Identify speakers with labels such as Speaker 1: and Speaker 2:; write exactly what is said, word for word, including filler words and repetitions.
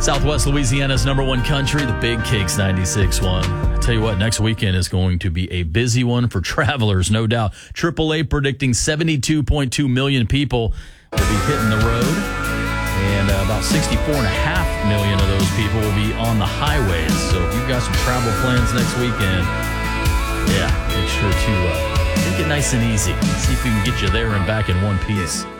Speaker 1: Southwest Louisiana's number one country, the Big Cakes ninety-six point one. I tell you what, next weekend is going to be a busy one for travelers, no doubt. triple A predicting seventy-two point two million people will be hitting the road, and uh, about sixty-four point five million of those people will be on the highways. So if you've got some travel plans next weekend, yeah, make sure to uh, take it nice and easy. See if we can get you there and back in one piece.